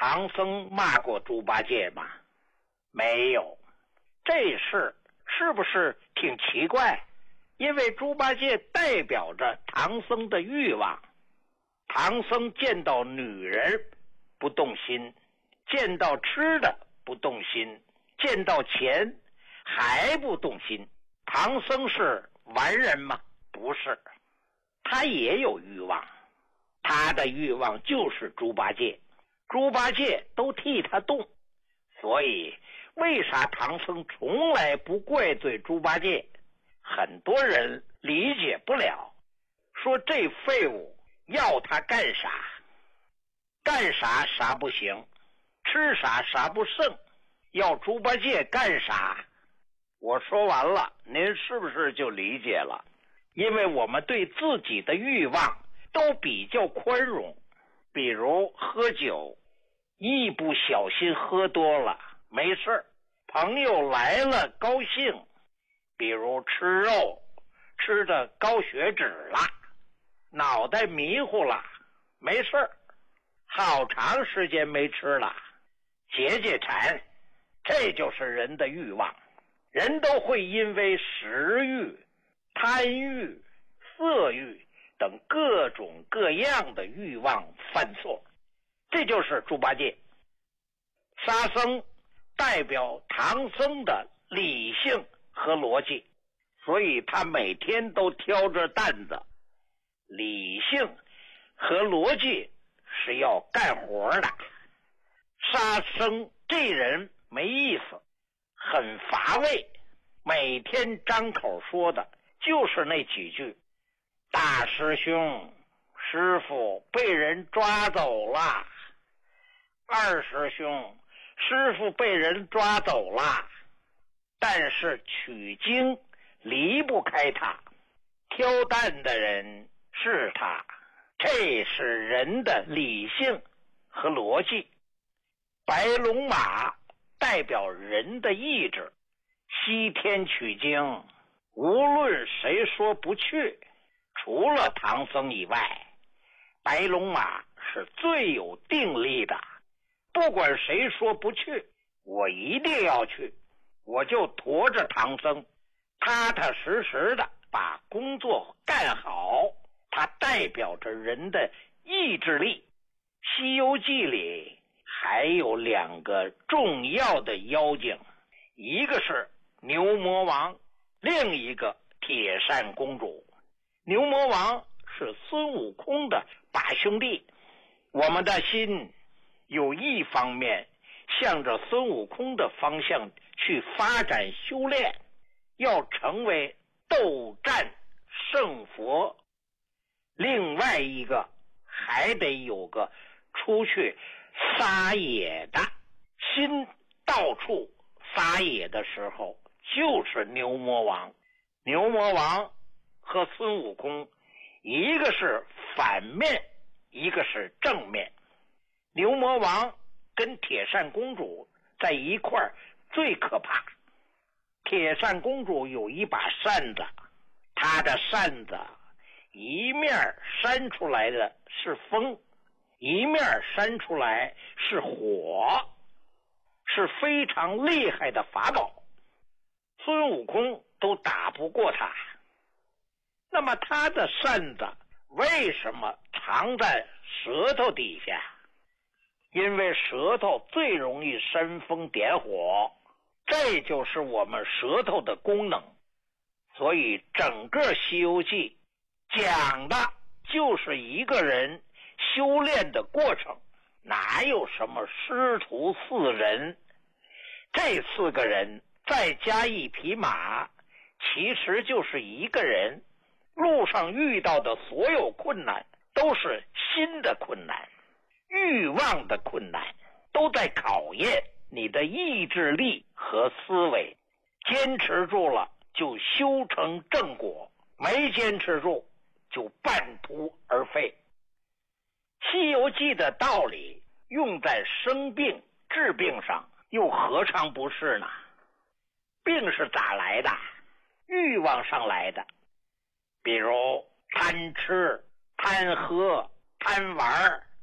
唐僧骂过猪八戒吗？没有。这事是不是挺奇怪？因为猪八戒代表着唐僧的欲望。唐僧见到女人不动心，见到吃的不动心，见到钱还不动心。唐僧是完人吗？不是，他也有欲望。他的欲望就是猪八戒，猪八戒都替他动。所以为啥唐僧从来不怪罪猪八戒？很多人理解不了，说这废物要他干啥？干啥啥不行，吃啥啥不剩，要猪八戒干啥？我说完了，您是不是就理解了？因为我们对自己的欲望都比较宽容。比如喝酒，一不小心喝多了没事，朋友来了高兴。比如吃肉，吃的高血脂了，脑袋迷糊了，没事，好长时间没吃了，解解馋。这就是人的欲望。人都会因为食欲、贪欲、色欲等各种各样的欲望犯错，这就是猪八戒。沙僧代表唐僧的理性和逻辑，所以他每天都挑着担子。理性和逻辑是要干活的。沙僧这人没意思，很乏味，每天张口说的就是那几句：大师兄，师傅被人抓走了；二师兄，师傅被人抓走了。但是取经离不开他，挑担的人是他，这是人的理性和逻辑。白龙马代表人的意志，西天取经，无论谁说不去，除了唐僧以外，白龙马是最有定力的。不管谁说不去，我一定要去，我就驮着唐僧，踏踏实实的把工作干好。它代表着人的意志力。西游记里还有两个重要的妖精，一个是牛魔王，另一个铁扇公主。牛魔王是孙悟空的把兄弟。我们的心有一方面向着孙悟空的方向去发展修炼，要成为斗战胜佛。另外一个还得有个出去撒野的心，到处撒野的时候就是牛魔王。牛魔王和孙悟空一个是反面，一个是正面。牛魔王跟铁扇公主在一块儿最可怕。铁扇公主有一把扇子，她的扇子一面扇出来的是风，一面扇出来是火，是非常厉害的法宝，孙悟空都打不过他。那么他的扇子为什么藏在舌头底下？因为舌头最容易煽风点火，这就是我们舌头的功能。所以整个《西游记》讲的就是一个人修炼的过程，哪有什么师徒四人？这四个人再加一匹马，其实就是一个人。路上遇到的所有困难都是新的困难，欲望的困难，都在考验你的意志力和思维。坚持住了就修成正果，没坚持住就半途而废。西游记的道理用在生病治病上，又何尝不是呢？病是咋来的？欲望上来的。比如贪吃、贪喝、贪玩，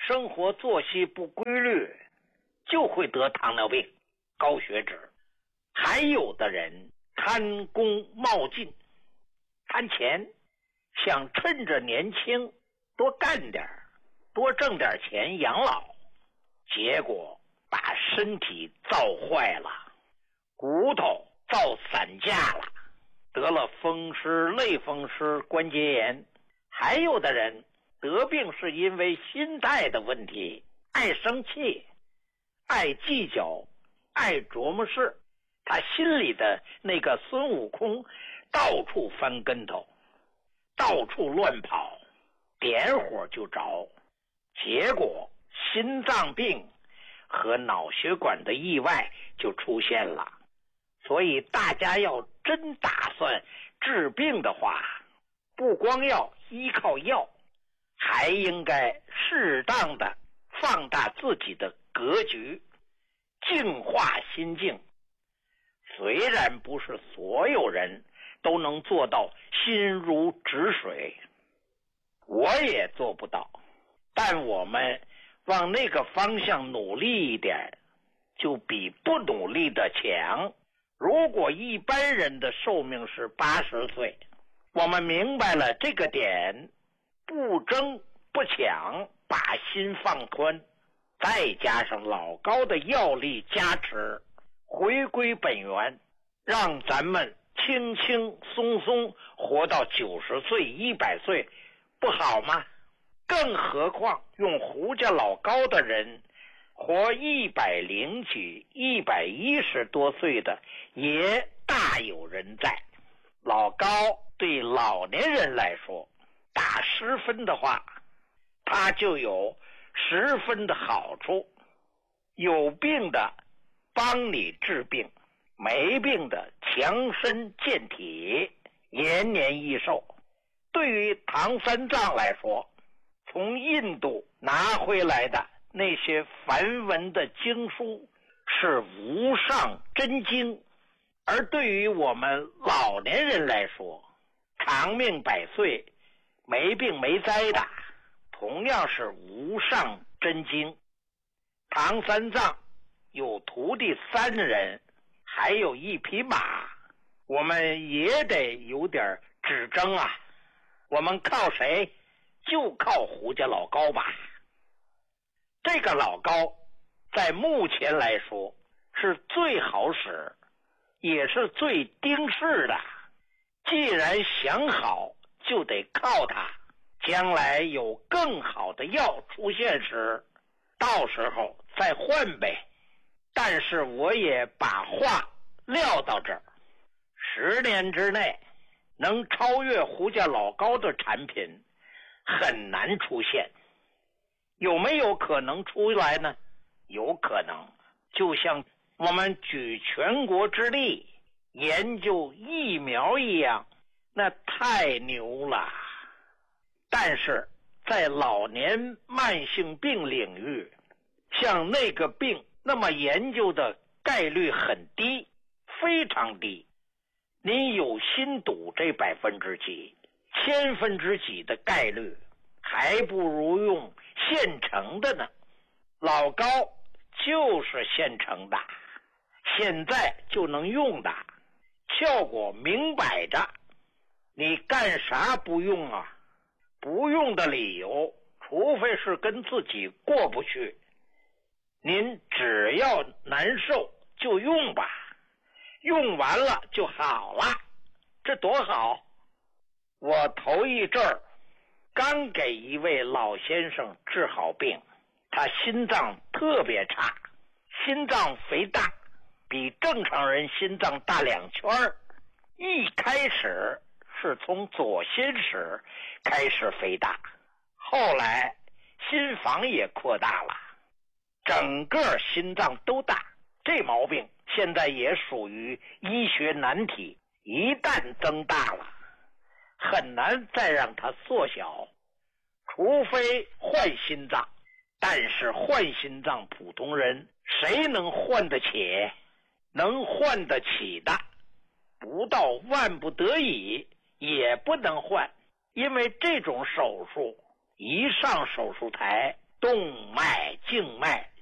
生活作息不规律，就会得糖尿病、高血脂。还有的人贪功冒进，贪钱，想趁着年轻多干点，多挣点钱养老，结果把身体造坏了，骨头造散架了，得了风湿、类风湿关节炎。还有的人得病是因为心态的问题，爱生气，爱计较，爱琢磨事。他心里的那个孙悟空到处翻跟头，到处乱跑，点火就着，结果心脏病和脑血管的意外就出现了。所以大家要真打算治病的话，不光要依靠药，还应该适当的放大自己的格局，净化心境。虽然不是所有人都能做到心如止水，我也做不到，但我们往那个方向努力一点，就比不努力的强。如果一般人的寿命是80岁，我们明白了这个点，不争不抢，把心放宽，再加上老高的药力加持，回归本源，让咱们轻轻松松活到90岁、100岁，不好吗？更何况用胡家老高的人，活100几、110多岁的也大有人在。老高对老年人来说，打10分的话，他就有10分的好处。有病的帮你治病，没病的强身健体，延年益寿。对于唐三藏来说，从印度拿回来的那些梵文的经书是无上真经，而对于我们老年人来说，长命100岁没病没灾的同样是无上真经。唐三藏有徒弟3人，还有1匹马，我们也得有点指争啊。我们靠谁？就靠胡家老高吧。这个老高在目前来说是最好使，也是最盯事的。既然想好，就得靠他。将来有更好的药出现时，到时候再换呗。但是我也把话撂到这儿，10年之内能超越胡家老高的产品很难出现。有没有可能出来呢？有可能。就像我们举全国之力研究疫苗一样，那太牛了。但是在老年慢性病领域，像那个病那么研究的概率很低，非常低。您有心赌这1%几、千分之几的概率，还不如用现成的呢。老高就是现成的，现在就能用的，效果明摆着。你干啥不用啊？不用的理由，除非是跟自己过不去。您只要难受就用吧，用完了就好了，这多好。我头一阵儿刚给一位老先生治好病，他心脏特别差，心脏肥大，比正常人心脏大2圈。一开始是从左心室开始肥大，后来心房也扩大了，整个心脏都大。这毛病现在也属于医学难题，一旦增大了，很难再让它缩小，除非换心脏。但是换心脏普通人谁能换得起？能换得起的，不到万不得已也不能换。因为这种手术一上手术台动脉、静脉